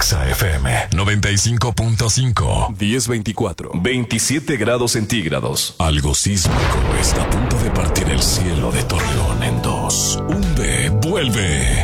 Exa FM 95.5. 1024. 27 grados centígrados. Algo sísmico está a punto de partir el cielo de Torreón en dos. Un B vuelve.